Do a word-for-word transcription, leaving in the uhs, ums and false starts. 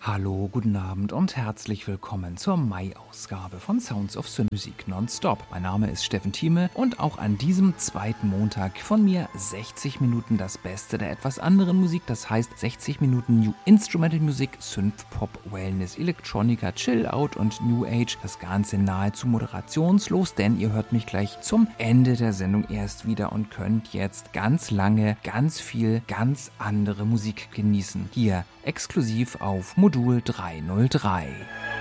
Hallo, guten Abend und herzlich willkommen zur Mai-Ausgabe von Sounds of Musik Nonstop. Mein Name ist Steffen Thieme und auch an diesem zweiten Montag von mir sechzig Minuten das Beste der etwas anderen Musik, das heißt sechzig Minuten New Instrumental Musik, Synth Pop, Wellness, Electronica, Chill Out und New Age. Das Ganze nahezu moderationslos, denn ihr hört mich gleich zum Ende der Sendung erst wieder und könnt jetzt ganz lange, ganz viel, ganz andere Musik genießen. Hier exklusiv auf Modul dreihundertdrei.